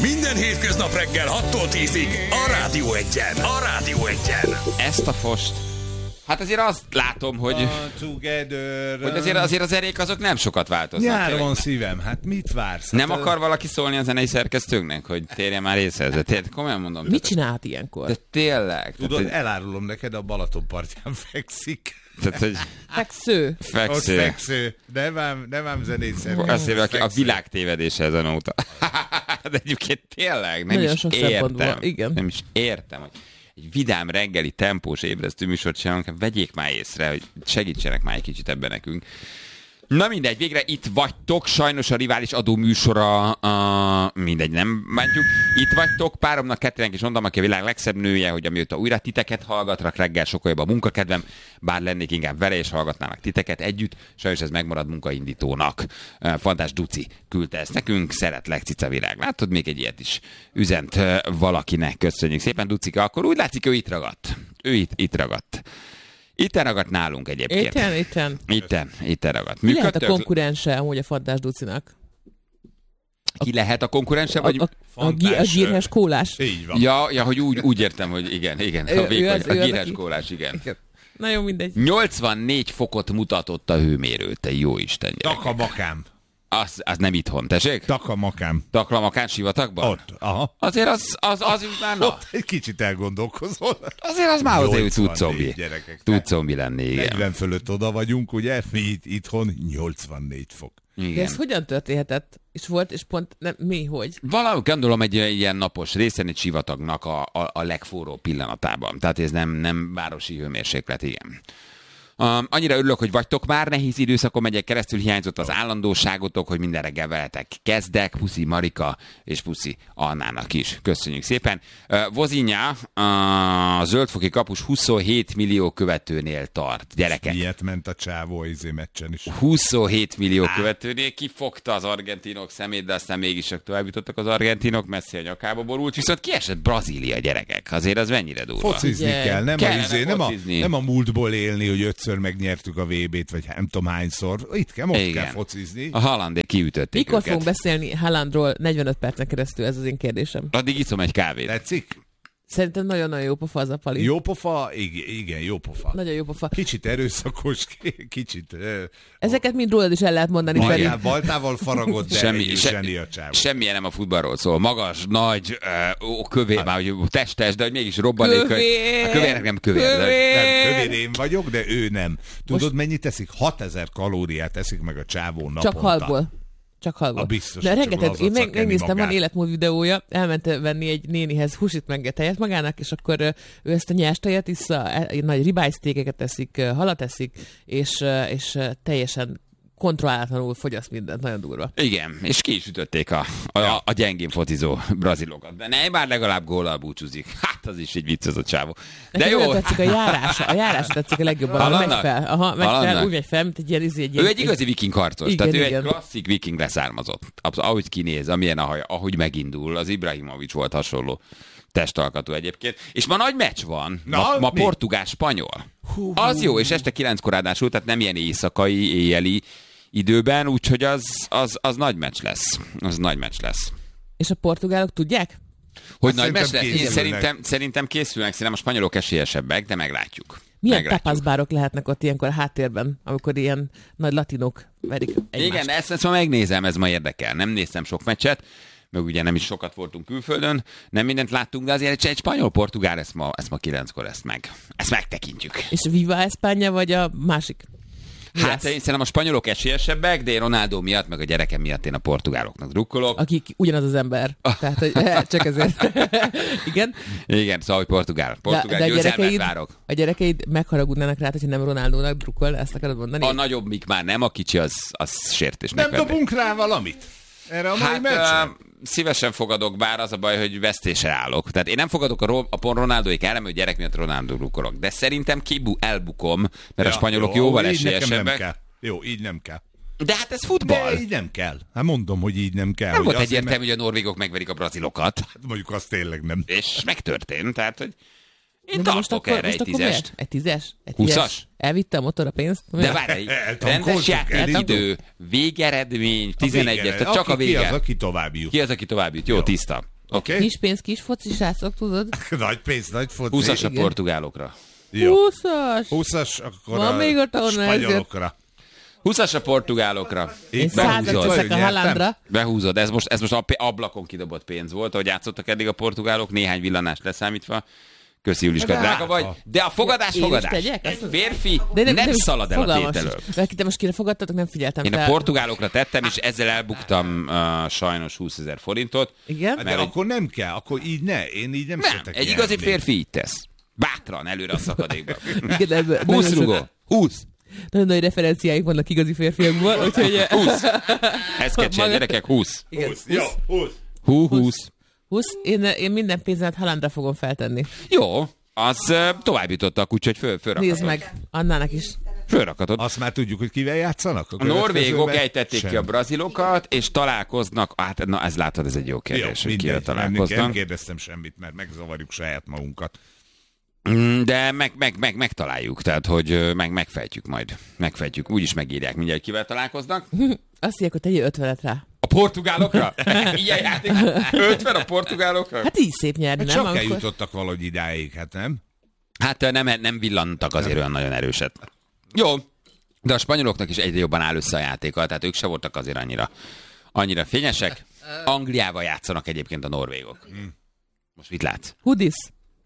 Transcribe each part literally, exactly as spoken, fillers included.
Minden hétköznap reggel hattól tízig a Rádió Egyen. A Rádió Egyen. Ezt a fost... Hát azért azt látom, hogy, hogy azért, azért az erék azok nem sokat változnak. Nyáron szívem, hát mit vársz? Nem hát akar valaki szólni a zenei szerkesztőknek, hogy térjen már észre? De tényleg, komolyan mondom. Mit csinált ilyenkor? De tényleg. Tudod, tehát, elárulom neked, a Balaton partján fekszik. Tehát, hogy Feksző. feksző. Ott feksző. Nem ám, nem ám zenét szerint. Azt mondja, a világ tévedése ezen óta. De egyébként tényleg nem Nagyon is sok értem. szempontból, igen. Nem is értem, hogy egy vidám reggeli tempós ébresztő műsort csinálunk, vegyék már észre, hogy segítsenek már egy kicsit ebben nekünk. Na mindegy, végre itt vagytok, sajnos a rivális adó műsora, uh, mindegy, nem bántjuk. Itt vagytok, páromnak, kettőnek is mondom, aki a világ legszebb nője, hogy amióta újra titeket hallgatrak, reggel sokkal jobb a munkakedvem, bár lennék inkább vele, és hallgatnának titeket együtt, sajnos ez megmarad munkaindítónak. Uh, Fantás Duci küldte ezt nekünk, szeretlek, cica világ. Látod, még egy ilyet is üzent uh, valakinek, köszönjük szépen, Ducika, akkor úgy látszik, ő itt ragadt. Ő itt, itt ragadt. Itt ragadt nálunk egyébként. Itten, itten. Itten, itten ragadt. Mi lehet a Működtök? konkurense amúgy a Fantás Ducinak? Ki lehet a konkurense? Vagy... A, a, a, gí- a gírhes kólás? Így van. Ja, ja, hogy úgy, úgy értem, hogy igen, igen. Ő- A, ő vékony, az- a ő az, gírhes aki- kólás, igen. Na jó, mindegy. nyolcvannégy fokot mutatott a hőmérő, te jó Isten gyerek. Takamakám. Az, az nem itthon, tessék? Takamakám. Taklamakán sivatagban? Ott, aha. Azért az, az, az úgy már na. Ott egy kicsit elgondolkozol. Azért az már azért, hogy tud nyolcvannégy zombi. gyerekek. Tud zombi lenni, igen. negyven fölött oda vagyunk, ugye? Mi itt, itthon nyolcvannégy fok. De igen. ez hogyan történhetett? És volt, és pont nem, mi, hogy? Valami, gondolom, egy ilyen napos részen egy sivatagnak a, a, a legforróbb pillanatában. Tehát ez nem, nem városi hőmérséklet, igen. Um, annyira örülök, hogy vagytok már, nehéz időszakon megyek keresztül, hiányzott az állandóságotok, hogy minden reggel veletek kezdek, puszi Marika, és puszi Annának is. Köszönjük szépen. Uh, Vozinja, a zöldfoki kapus huszonhét millió követőnél tart, gyerekek. Ilyet ment a csávó izé meccsen is. huszonhét millió követőnél kifogta az argentinok szemét, de aztán mégis csak tovább jutottak az argentinok, messzi a nyakába borult, viszont kiesett Brazília, gyerekek. Azért az mennyire durva. Focizni Ugye, kell, nem, kellene a, izé, nem, a, focizni. nem a múltból élni, hogy ötször megnyertük a vé bét, vagy nem tudom hányszor. Itt kell, most Igen. kell focizni. A Hollandék kiütötték Mikor őket. fogunk beszélni Haalandról negyvenöt percen keresztül? Ez az én kérdésem. Addig iszom egy kávét. Tetszik? Szerintem nagyon-nagyon jó pofa az a pali. Jó pofa? Igen, igen, jó pofa. Nagyon jó pofa. Kicsit erőszakos, kicsit... Uh, Ezeket mind rólad is el lehet mondani, Feri. Baltával, baltával faragott, de Semmi, egy se, zseni a csávó. semmilyen nem a futballról szól. Magas, nagy, uh, ó, kövér, hát, már hogy testes, de hogy mégis robbanék. Kövér! A kövérnek nem kövér. De, Kövér! Nem, kövér én vagyok, de ő nem. Tudod, most... mennyit teszik? hatezer kalóriát teszik meg a csávó naponta. Csak halból. Csak halból. A biztos, de csak rengeteg, lazaca én meg, kenni megnéztem, van magát. életmód videója, elment venni egy nénihez húsit meg tejet magának, és akkor ö, ő ezt a nyers tejet issza, e- nagy ribájsztékeket teszik, ö, halat teszik, és, ö, és ö, teljesen kontrollálatlanul fogyaszt mindent, nagyon durva. igen, és ki is ütötték a, a, a, a gyengén focizó brazilokat. De nem, már legalább góllal búcsúzik. Hát az is egy vicc az a csávó. De Nekem jó. nagyon tetszik a járása, a járása tetszik a legjobban, ahogy megy Haladnak? fel. Aha, megy fel, Haladnak? úgy megy fel, mint egy ilyen, izé, egy Ő ilyen, egy igazi viking harcos, Igen, tehát ő igen. egy klasszik viking leszármazott. Abszolút, ahogy kinéz, amilyen a haja, ahogy megindul, az Ibrahimovic volt hasonló testalkatú egyébként. És ma nagy meccs van, Na, ma, ma mi? portugál-spanyol. Az jó, és este kilenckor ráadásul, tehát nem ilyen éjszakai, éjjeli időben, úgyhogy az, az, az nagy meccs lesz. Az nagy meccs lesz. És a portugálok tudják? Hogy Hát nagy meccs szerintem lesz? Én készülnek. szerintem, szerintem készülnek, szerintem a spanyolok esélyesebbek, de meglátjuk. Milyen Meglátjuk. tapaszbárok lehetnek ott ilyenkor a háttérben, amikor ilyen nagy latinok verik egymást? Igen, de ezt, ezt ma megnézem, ez ma érdekel. Nem néztem sok meccset, meg ugye nem is sokat voltunk külföldön, nem mindent láttunk, de azért egy, egy spanyol-portugál, ezt ma, ezt ma kilenckor ezt meg. Ezt megtekintjük. És Viva Espanya vagy a másik? Mi Hát lesz? én szerintem a spanyolok esélyesebbek, de én Ronaldo miatt, meg a gyerekem miatt én a portugáloknak drukkolok. Akik ugyanaz az ember. Tehát, hogy csak ezért. Igen. Igen, szóval, hogy portugál. Portugál de a győzelmet gyerekeid, várok. a gyerekeid megharagudnának rá, hogyha nem Ronaldónak drukkol, ezt akarod mondani? A nagyobbik már nem, a kicsi az, az sértésnek Nem venné. dobunk rá valamit? Erre a mai Hát meccsen? uh, szívesen fogadok, bár az a baj, hogy vesztésre állok. Tehát én nem fogadok a, Ro- a pont Ronaldóik ellen, hogy gyerek miatt Ronaldo drukkolok. De szerintem kibu elbukom, mert ja, a spanyolok jó, jóval így nekem nem esélyesebbek. kell. Jó, így nem kell. De hát ez futball. De így nem kell. Hát mondom, hogy így nem kell. Nem hogy volt azért, egyértelmű, hogy a norvégok megverik a brazilokat. mert- Mondjuk azt tényleg nem. És megtörtént, tehát, hogy én De most tartok akkor, erre most egy akkor tízest. miért? Egy tízes? Egy Húszas? tízes? Elvitte a motor a pénzt? De Miért? várj, Eltankoltuk, rendes játékidő, végeredmény, A tizenegy, végeredmény. tehát csak a Aki vége. Ki az, aki tovább jut. Ki az, aki tovább jut? Jó, Jó. tiszta. Oké? Kis pénz, kis foci, srácok, tudod? Nagy pénz, nagy foci. húszas a Igen. portugálokra. Jó. húszas! húszas, akkor Van a még ott, ahonnan spanyolokra. húszas a portugálokra. Én Itt százat behúzod. veszek a Nyertem? Haalandra. Behúzod. Ez most, ez most a p- ablakon kidobott pénz volt, ahogy játszottak eddig a portugálok, néhány villanást leszámítva. Köszi, Juliska, De drága hát, vagy. ha- De a fogadás, Én is fogadás. tegyek? Egy Ezt- férfi De nem, nem is szalad el a fogalmam tételől. sincs. Mert te most kire fogadtatok, nem figyeltem. Én te- a portugálokra tettem, és ezzel elbuktam uh, sajnos húszezer forintot. Igen? De Mert egy- akkor nem kell, akkor így ne. Én így nem, Nem, szeretek egy igazi nyerni. férfi így tesz. Bátran előre a szakadékba. Igen, de ebből- húsz nagyon sok- rugó. húsz. Nagyon nagy referenciáik vannak igazi férfiakból, úgyhogy... eh, húsz. Ez kell csinálni, Maga- gyerekek, húsz. Igen, húsz. Jó, húsz. Hú, húsz. húsz. Én, én minden pénzemet Haalandra fogom feltenni. Jó, az uh, tovább jutottak, úgyhogy föl, fölrakatod. Nézd meg, Annának is. Fölrakatod. Azt már tudjuk, hogy kivel játszanak? A norvégok következőben? ejtették ki Sem. a brazilokat, és találkoznak, hát na ez látod, ez egy jó Jó, kérdés, hogy kivel mindegy, nem, nem találkoznak. kérdeztem semmit, mert megzavarjuk saját magunkat. Mm, De meg, meg, meg, megtaláljuk, tehát hogy ö, meg, megfejtjük majd. Megfejtjük, úgyis megírják mindjárt, hogy kivel találkoznak. Azt írják, hogy tegyél ötvenet rá. A portugálokra? Ilyen játék? ötven a portugálokra? Hát így szép nyerni, Hát nem? csak Amikor... eljutottak valahogy idáig, hát nem? Hát nem, nem villantak azért olyan nagyon erőset. Jó, de a spanyoloknak is egyre jobban áll össze a játéka, tehát ők se voltak azért annyira, annyira fényesek. Angliával játszanak egyébként a norvégok. Most mit látsz? Hudis.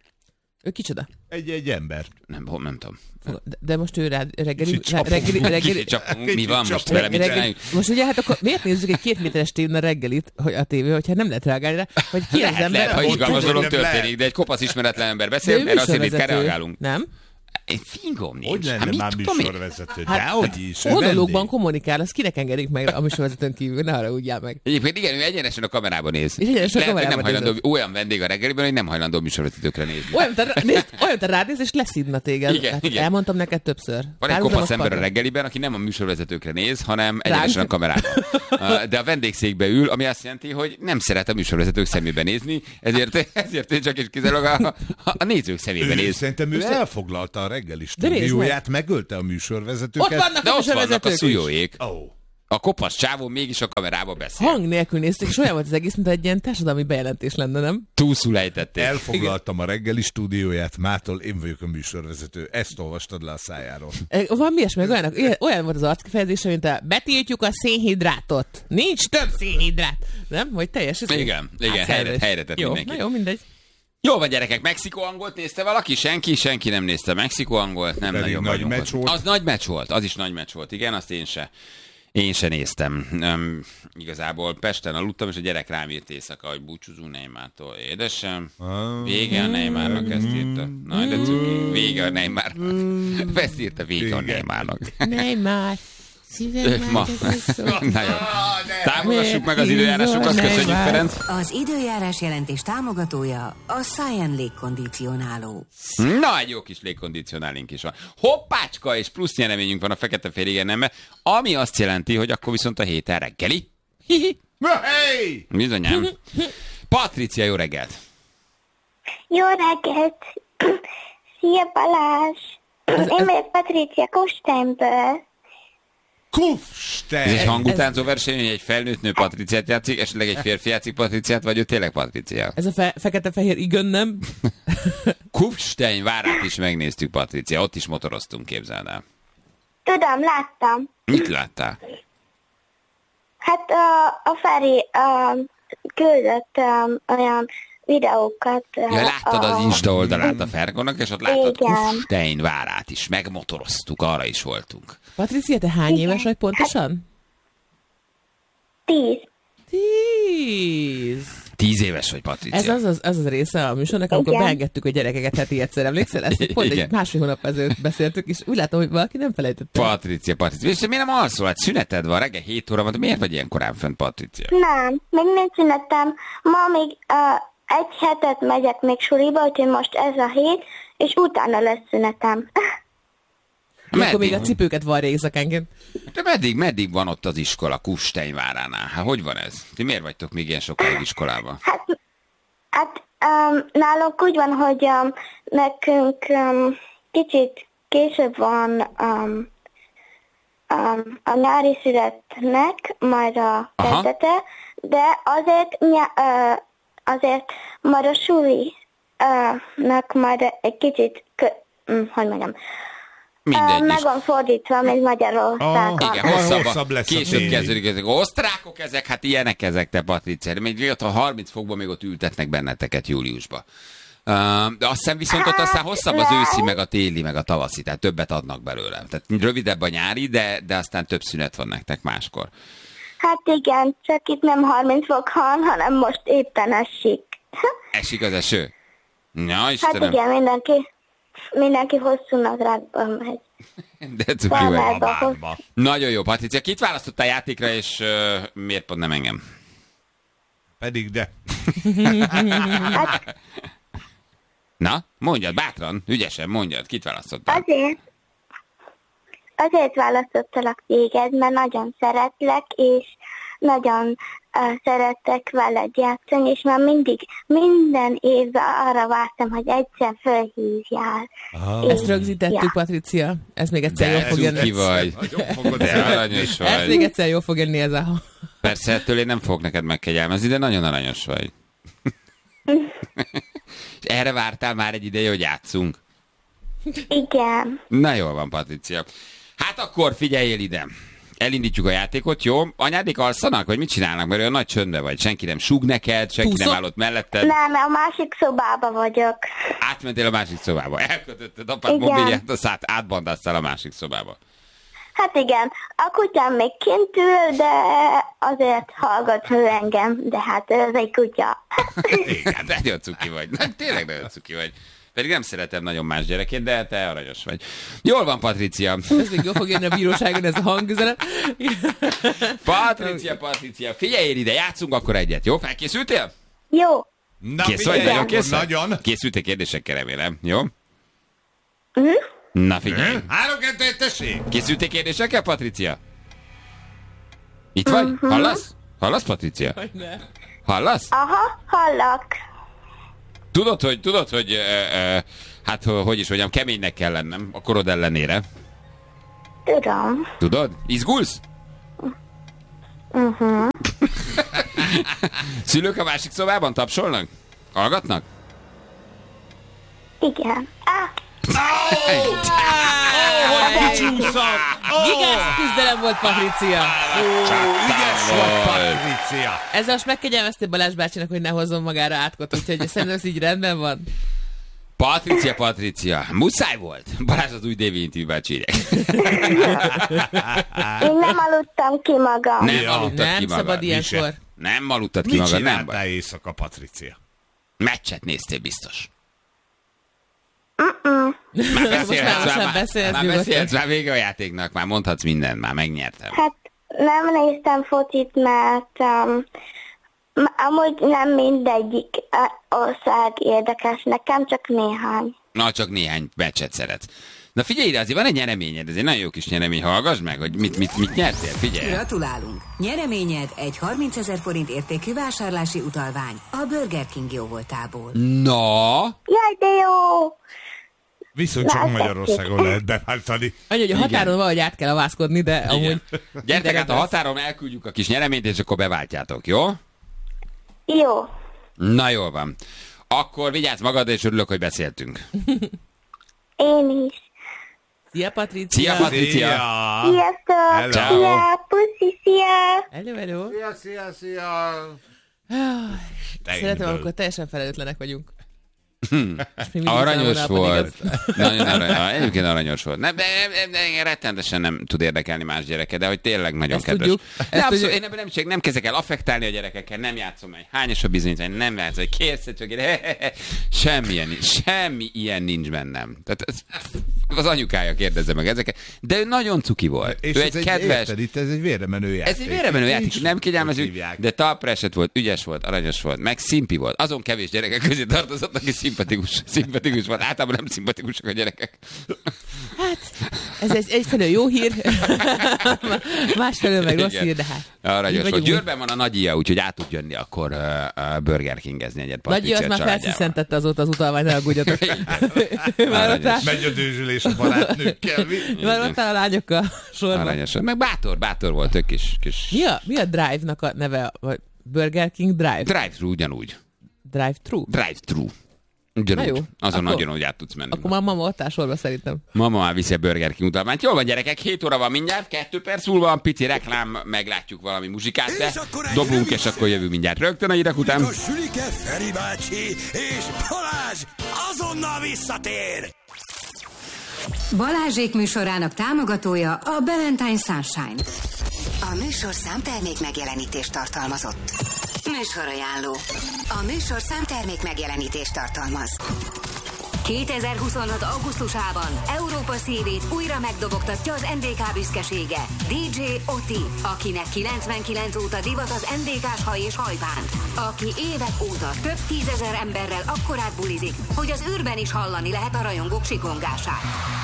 Ő kicsoda? Egy-egy ember. Nem, hol- nem tudom. De, de most ő rád, reggeli, Kicsit rá- csapunk. reggeli, reggeli, Kicsit csapunk, mi Kicsit van most csapunk. vele, mit reggeli, csináljunk? most ugye hát akkor miért nézzük egy két méteres tévén a reggelit, hogy a tévé, hogyha nem lehet reagálni rá, hogy ki az Lehet, ember, lehet, ha aki- izgalmas hogy dolog nem történik, lehet. de egy kopasz ismeretlen ember De beszél, ő erre azért mit kell műsorvezető, reagálunk. nem? Én fingom nincs. Hogy lenne Hát mit már tudom én? műsorvezető? Hát, Dehogy is. ő Monológban vendég. kommunikál, azt kinek engedik meg a műsorvezetőn kívül, ne arra úgy meg. Egyébként igen, ő egyenesen a kamerában néz. És egyenesen a Lehet, hogy nem kamerában hajlandó, olyan vendég a reggeliben, hogy nem hajlandó műsorvezetőkre nézni. Olyan, te, nézd, olyan, te rád és leszidna téged. Igen, hát igen. Elmondtam neked többször. Van egy Párhuzamos kopasz ember a partner. reggeliben, aki nem a műsorvezetőkre néz, hanem egyenesen a kamerában. Uh, De a vendégszékbe ül, ami azt jelenti, hogy nem szeret a műsorvezetők szemébe nézni, ezért, ezért ő csak és kizárólag a, a, a nézők szemébe Ő, néz. szerintem ő elfoglalta a reggeli De nézd stúdióját, megölte a műsorvezetőket. Ott vannak De a ott vannak a műsorvezetők is. szújóék. Ó, A kopasz csávó mégis a kamerába beszél. Hang nélkül nézték, és olyan volt az egész, mint egy ilyen társadalmi bejelentés lenne, nem? Túlszul ejtették. elfoglaltam a reggeli stúdióját, mától én vagyok a műsorvezető. Ezt olvastad le a szájáról. E, Van mi meg olyan, olyan, olyan volt az arckifejezése, mint a betiltjuk a szénhidrátot. Nincs több szénhidrát. Nem? Vagy teljes? ez- Igen, igen, átszervezés. helyre- helyre tett jó, mindenki. na jó, mindegy. Jó van, gyerekek, Mexikó-angolt nézte valaki? Senki? Senki nem nézte Mexikó-angolt, nem Pedig nagyon nagy vagyunk meccs ott. volt. Az nagy meccs volt, az is nagy meccs volt, igen, azt én se. Én se néztem. Nem, igazából Pesten aludtam, és a gyerek rám írt éjszaka, hogy búcsúzunk Neymártól. Édesem, vége a Neymárnak, ezt írta. Nagy de cuki, vége a Neymár. Ezt írta, vége a Igen. Neymárnak. Neymar. Szívem Ma. Na jó. Támogassuk meg az időjárásunkat, köszönjük, Ferenc. Az időjárás jelentés támogatója a Science légkondicionáló. Na, egy jó kis légkondicionálink is van. Hoppácska, és plusz nyereményünk van a fekete-fehér nembe, ami azt jelenti, hogy akkor viszont a héten reggeli. Hihi. Hey! Bizonyám. Patricia, jó reggelt! Jó reggelt! Szia Balázs! Én vagyok Patricia Kosteinből. Kufstein! Ez egy hangutánzó verseny, hogy egy felnőtt nő Patriciát játszik, esetleg egy férfi játszik Patriciát, vagy ő tényleg Patricia. Ez a fe- fekete-fehér igen, nem? Kufstein várát is megnéztük, Patricia, ott is motoroztunk, képzeld el. Tudom, láttam. Mit láttál? Hát a, a Feri uh, küldött um, olyan videókat. Uh, Ja, láttad az a- Insta oldalát a Fergonak, és ott láttad Igen. Kufstein várát is, megmotoroztuk, arra is voltunk. Patricia, te hány éves vagy pontosan? Tíz. Tíz. Tíz éves vagy, Patricia. Ez az az, az, az része a műsornak, amikor Igen. beengedtük a gyerekeket heti egyszer. Emlékszel? Ezt pont Igen. egy másfél hónap ezelőtt beszéltük, és úgy látom, hogy valaki nem felejtette. Patricia, Patricia. És te miért nem alszol? Hát szüneted van, reggel hét óra van, de miért vagy ilyen korán fönt, Patricia? Nem, még nincs szünetem. Ma még uh, egy hetet megyek még suliba, úgyhogy most ez a hét, és utána lesz szünetem. Akkor még a cipőket van éjszakánként. De meddig, meddig van ott az iskola Kufstein váránál? Hát hogy van ez? Ti miért vagytok még ilyen sokáig iskolában? Hát, hát um, nálunk úgy van, hogy um, nekünk um, kicsit később van um, um, a nyári születnek, majd a Aha. kezdete, de azért ny- uh, azért majd a sulinak majd egy kicsit, kö, hogy mondjam, Mindegy meg is. van fordítva, mint Magyarországon. Ah, Igen, Majd hosszabb, hosszabb lesz a később téli. kezdődik ezek. Osztrákok ezek, hát ilyenek ezek, te Patricia. Még ott a harminc fokban még ott ültetnek benneteket júliusba. Uh, de azt hiszem viszont ott aztán hosszabb az őszi, meg a téli, meg a tavaszi, tehát többet adnak belőle. Tehát rövidebb a nyári, de, de aztán több szünet van nektek máskor. Hát igen, csak itt nem harminc fok van, hanem most éppen esik. Esik az eső? Ja, Hát Istenem. igen, mindenki, mindenki hosszú nadrágban megy. De cuki vagy. Bármelybe. Kabátba. Nagyon jó, Patricia. Kit választottál játékra, és uh, miért pont nem engem? Pedig de. Na, mondjad, bátran, ügyesen mondjad, kit választottál? Azért, azért választottalak téged, mert nagyon szeretlek, és nagyon uh, szeretek veled játszani, és már mindig, minden évben arra vártam, hogy egyszer fölhívjál. Ah. Ezt rögzítettük, Ja. Patricia. Ez még egyszer jól De fog jönni. cuki vagy. Nagyon fogod De el. aranyos Ez vagy. még egyszer jól fog jönni ez a... Persze, ettől én nem fogok neked megkegyelmezni, de nagyon aranyos vagy. És erre vártál már egy ideje, hogy játszunk? Igen. Na jól van, Patricia. Hát akkor figyeljél ide. Elindítjuk a játékot, jó? Anyádék alszanak, vagy mit csinálnak? Mert olyan nagy csöndbe vagy. Senki nem súg neked, senki Túszok? nem áll ott melletted. Nem, a másik szobába vagyok. Átmentél a másik szobába. Elkötötted apád Igen. mobilját, azt át, átbandáztál a másik szobába. Hát igen, a kutyám még kint ül, de azért hallgat ő engem, de hát ez egy kutya. Igen, de nagyon cuki vagy. Na, tényleg nagyon cuki vagy. Pedig nem szeretem nagyon más gyerekét, de te aranyos vagy. Jól van, Patricia. Ez még jól fog jönni a bíróságon, ez a hangüzenet. Patricia, Patricia, figyelj ide, játszunk akkor egyet, jó? Felkészültél? Jó. Na, Kész vagy? figyelj, Nagyon akkor kész vagy? Nagyon. Készültél kérdésekkel, remélem, jó? Mhm. Na figyelj. Három, kettő, egy, tessék! Készültél kérdésekkel, Patricia? Itt vagy? Hallasz? Hallasz, Patricia? Hogy ne. Hallasz? Aha, hallak. Tudod, hogy, tudod, hogy ö, ö, hát ho- hogy is mondjam, keménynek kell lennem a korod ellenére. Tudom. Tudod? Izgulsz? Uh-huh. Szülők a másik szobában tapsolnak? Hallgatnak? Igen. Ah, Csúszom! Gigász küzdelem volt, Patricia. Ügyes vagy, Patricia! Ezzel most megkegyelmeztél Balázs bácsinak, hogy ne hozzon magára átkot, úgyhogy szerintem ez így rendben van. Patricia, Patricia, muszáj volt. Balázs az új Dévi Inti bácsi írják. én nem aludtam ki magam. Nem Ja, aludtad Nem ki magad. szabad ilyenkor. se. Nem aludtad ki Mit magad, nem csináltál baj. éjszaka, Patricia? Meccset néztél biztos. Uh-uh. Már beszélhetsz, most már már, beszélhetsz már, nyugodtan. beszélhetsz, már vége a játéknak, már mondhatsz mindent, már megnyertem. Hát nem néztem focit, mert um, m- amúgy nem mindegyik uh, ország érdekes nekem, csak néhány. Na, csak néhány meccset szeretsz. Na figyelj ide, azért van egy nyereményed, ez egy nagyon jó kis nyeremény, hallgass meg, hogy mit, mit, mit nyertél, figyelj. Gratulálunk! Nyereményed egy harmincezer forint értékű vásárlási utalvány a Burger King jóvoltából. Na, Jaj, de jó! Viszont csak Na, Magyarországon lehet beváltani. Annyi, hogy a határon valahogy át kell avászkodni, de amúgy... gyertek át a határon, elküldjük a kis nyereményt, és akkor beváltjátok, jó? Jó. Na jól van. Akkor vigyázz magadra, és örülök, hogy beszéltünk. Én is. Szia, Patricia! Szia, Patricia! Szia! Sziasztok! Hello. Szia! Puszi, szia! Hello, hello! Szia, szia, szia! Szeretem, amikor teljesen felelőtlenek vagyunk. És mi mindig Aranyos számolában volt. igaz. Nagyon aranyos. Egyébként aranyos volt. Nem, nem, nem, nem, rettenetesen nem tud érdekelni más gyereke, de hogy tényleg nagyon Ezt kedves. tudjuk. De Ezt abszolút, tudjuk. én ebben nem, csak nem kezdek el affektálni a gyerekekkel, nem játszom egy hányos a bizonyítvány, nem játszom, hogy kérsz, csak semmilyen, semmi ilyen nincs bennem. Tehát ez, az anyukája kérdezze meg ezeket. De ő nagyon cuki volt. És ő ez egy egy, kedves, érted, itt ez egy véremenő játék. ez egy véremenő játék, Nincs, nem hogy kegyelmező, hívják. de talpra esett volt, ügyes volt, aranyos volt, meg szimpi volt. Azon kevés gyerekek közé tartozott, aki szimpatikus, szimpatikus volt. Általában nem szimpatikusak a gyerekek. Hát, ez egy, egyfelől jó hír, másfelől meg rossz Igen. hír, de hát... Aranyos így volt. vagyunk. Győrben van a nagyia, úgyhogy át tud jönni akkor uh, uh, Burger Kingezni egyet Nagyi Patricia az már családjával. felszíszentette azóta az utalványt, ne aggódjatok. Már ott áll- Megy a dőzsülés a barátnőkkel. mi? már ott áll a lányokkal sorban. Aranyos volt. Meg bátor, bátor volt, tök kis, kis... Mi a, mi a Drive-nak a neve? Vagy Burger King Drive? Drive-thru ugyanúgy. Drive-thru? Drive-thru. Ugyanúgy. Na jó. Azon Akkor- nagyon, hogy át tudsz menni. Akkor már mama ott áll sorba szerintem. Mama már viszi a Burger King utalványt. Jól van, gyerekek, hét óra van mindjárt, kettő perc múlva van, pici reklám, meglátjuk valami muzsikát, de És akkor egy dobunk, rövid és akkor jövünk mindjárt rögtön a hírek után. A Sülike, Feri bácsi és Balázs azonnal visszatér! Balázsék műsorának támogatója a Valentine Sunshine. A műsorszám termék megjelenítést tartalmazott. Műsorajánló. A műsorszám termék megjelenítést tartalmaz. kétezer-huszonhat. augusztusában Európa szívét újra megdobogtatja az en dé ká büszkesége, dé dzsé Oti, akinek kilencvenkilenc óta divat az en dé ká-s haj és hajbánt, aki évek óta több tízezer emberrel akkorát bulizik, hogy az űrben is hallani lehet a rajongók sikongását.